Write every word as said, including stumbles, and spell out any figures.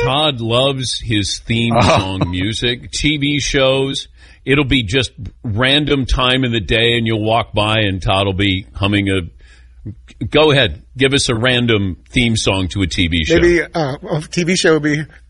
Todd loves his theme Oh. song music, T V shows. It'll be just random time in the day, and you'll walk by, and Todd will be humming a. Go ahead, give us a random theme song to a T V show. Maybe uh, a T V show would be